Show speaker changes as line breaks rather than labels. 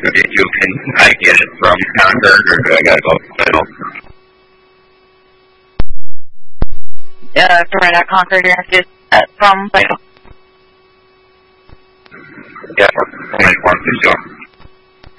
Can I get it from Concord, or do I gotta go to the middle?
Yeah, so right at Concord, you're going to get from Vital.
Yeah, 191 to